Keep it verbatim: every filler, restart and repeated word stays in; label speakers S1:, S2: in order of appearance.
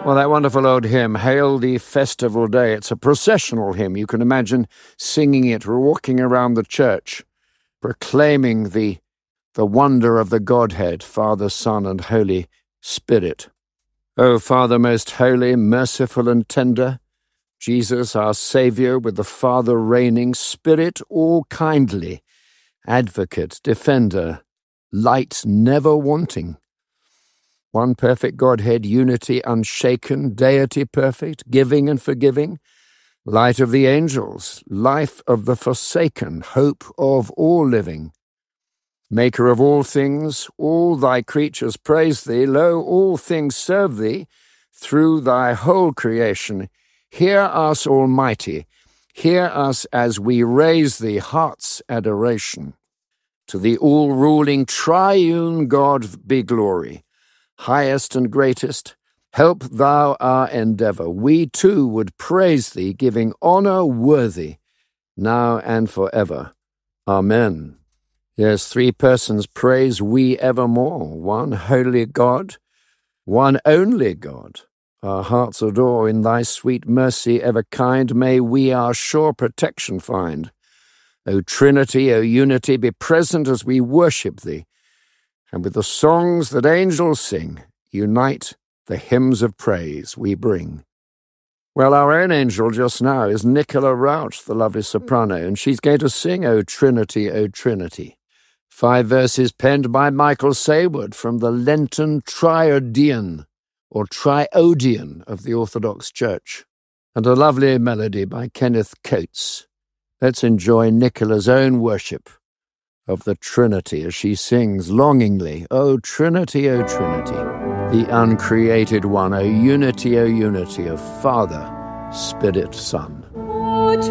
S1: Well, that wonderful old hymn, Hail the Festival Day, it's a processional hymn. You can imagine singing it, walking around the church, proclaiming the, the wonder of the Godhead, Father, Son, and Holy Spirit. O Father most holy, merciful and tender, Jesus, our Saviour, with the Father reigning, Spirit all kindly, Advocate, Defender, Light never wanting, one perfect Godhead, unity unshaken, deity perfect, giving and forgiving, light of the angels, life of the forsaken, hope of all living. Maker of all things, all thy creatures praise thee, lo, all things serve thee, through thy whole creation. Hear us, Almighty, hear us as we raise thee heart's adoration. To the all-ruling triune God be glory, highest and greatest, help thou our endeavor. We too would praise thee, giving honor worthy, now and forever. Amen. Yes, three persons praise we evermore, one holy God, one only God. Our hearts adore in thy sweet mercy ever kind, may we our sure protection find. O Trinity, O Unity, be present as we worship thee, and with the songs that angels sing, unite the hymns of praise we bring. Well, our own angel just now is Nicola Rauch, the lovely soprano, and she's going to sing O Trinity, O Trinity. Five verses penned by Michael Saywood from the Lenten Triodion, or Triodion of the Orthodox Church, and a lovely melody by Kenneth Coates. Let's enjoy Nicola's own worship of the Trinity as she sings longingly, O Trinity, O Trinity, the uncreated one, O unity, O unity of Father, Spirit, Son.